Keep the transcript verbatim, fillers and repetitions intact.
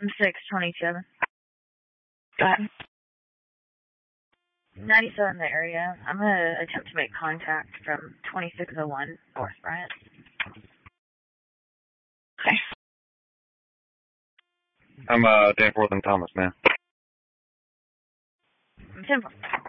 six twenty-seven. Go ahead. ninety-seven in the area. I'm going to attempt to make contact from twenty-six oh one North Bryant. Okay. I'm uh Danforth and Thomas, man. ten four.